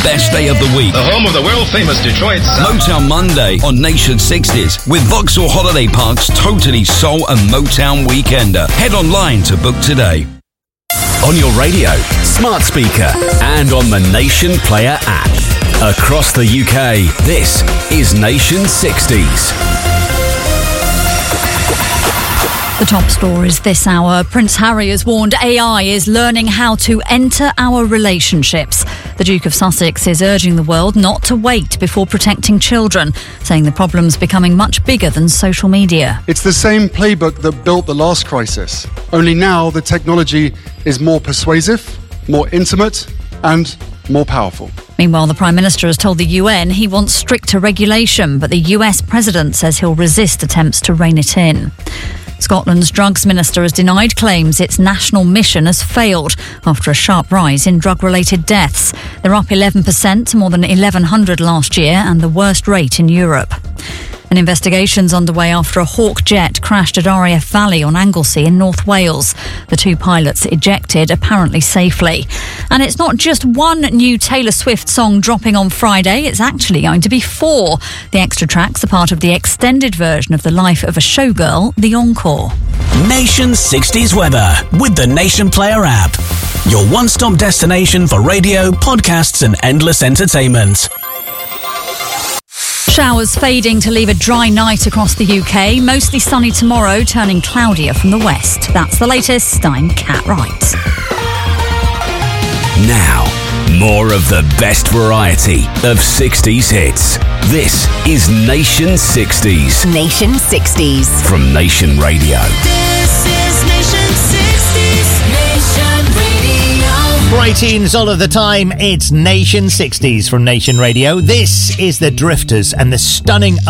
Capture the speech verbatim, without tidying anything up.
best day of the week. The home of the world-famous Detroit sound. Motown Monday on Nation sixties with Vauxhall Holiday Park's Totally Soul and Motown Weekender. Head online to book today. On your radio, smart speaker, and on the Nation Player app. Across the U K, this is Nation sixties. The top stories this hour. Prince Harry has warned A I is learning how to enter our relationships. The Duke of Sussex is urging the world not to wait before protecting children, saying the problem's becoming much bigger than social media. It's the same playbook that built the last crisis. Only now the technology is more persuasive, more intimate, and more powerful. Meanwhile, the Prime Minister has told the U N he wants stricter regulation, but the U S President says he'll resist attempts to rein it in. Scotland's Drugs Minister has denied claims its national mission has failed after a sharp rise in drug-related deaths. They're up eleven percent to more than eleven hundred last year and the worst rate in Europe. An investigation's underway after a Hawk jet crashed at R A F Valley on Anglesey in North Wales. The two pilots ejected, apparently safely. And it's not just one new Taylor Swift song dropping on Friday, it's actually going to be four. The extra tracks are part of the extended version of The Life of a Showgirl, The Encore. Nation sixties weather with the Nation Player app. Your one-stop destination for radio, podcasts and endless entertainment. Showers fading to leave a dry night across the U K. Mostly sunny tomorrow, turning cloudier from the west. That's the latest. I'm Kat Wright. Now, more of the best variety of sixties hits. This is Nation sixties. Nation sixties. From Nation Radio. This is Nation sixties. Nation Radio. Bright teens all of the time. It's Nation sixties from Nation Radio. This is The Drifters and the stunning